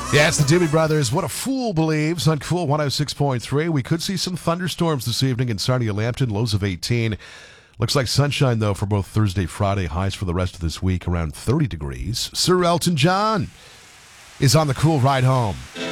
Yeah, it's the Doobie Brothers. What a Fool Believes on Cool 106.3. We could see some thunderstorms this evening in Sarnia, Lambton, lows of 18. Looks like sunshine, though, for both Thursday, Friday. Highs for the rest of this week around 30 degrees. Sir Elton John is on the cool ride home.